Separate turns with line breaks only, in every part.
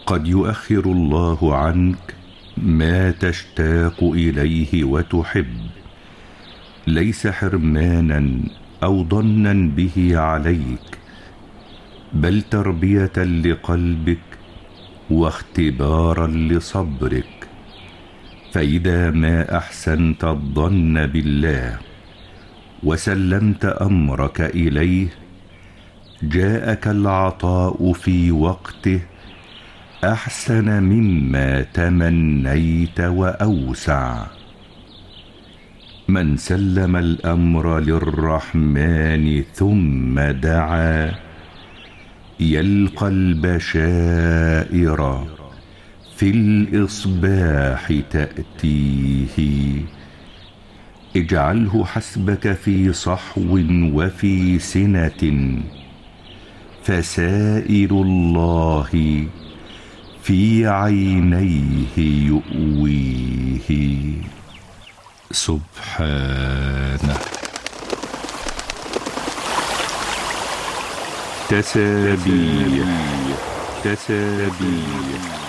قد يؤخر الله عنك ما تشتاق إليه وتحب، ليس حرمانا أو ضنا به عليك، بل تربية لقلبك واختبارا لصبرك. فإذا ما أحسنت الظن بالله وسلمت أمرك إليه، جاءك العطاء في وقته أحسن مما تمنيت وأوسع. من سلم الأمر للرحمن ثم دعا، يلقى البشائر في الإصباح تأتيه. اجعله حسبك في صحو وفي سنة، فسائر الله في عينيه يؤويه. سبحانه. تسابيح تسابيح.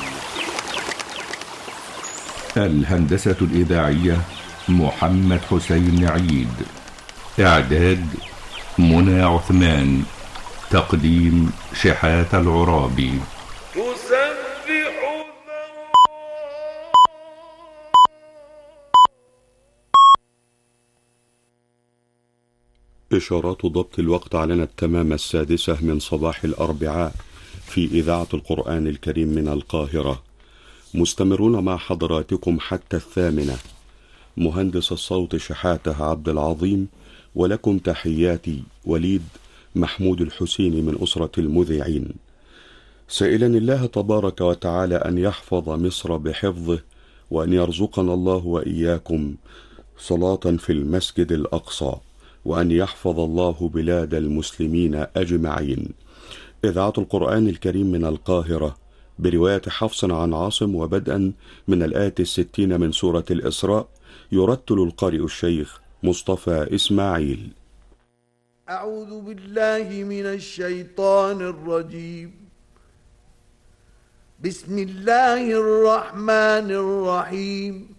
الهندسة الإذاعية محمد حسين عيد. إعداد منى عثمان. تقديم شحات العرابي.
إشارات ضبط الوقت على التمام 6:00 من صباح الأربعاء في إذاعة القرآن الكريم من القاهرة. مستمرون مع حضراتكم حتى 8:00. مهندس الصوت شحاته عبد العظيم، ولكم تحياتي وليد محمود الحسيني من أسرة المذيعين، سائلا الله تبارك وتعالى أن يحفظ مصر بحفظه، وأن يرزقنا الله وإياكم صلاة في المسجد الأقصى، وأن يحفظ الله بلاد المسلمين أجمعين. إذاعة القرآن الكريم من القاهرة برواية حفص عن عاصم، وبدءا من الآية 60 من سورة الإسراء، يرتل القارئ الشيخ مصطفى إسماعيل.
أعوذ بالله من الشيطان الرجيم. بسم الله الرحمن الرحيم.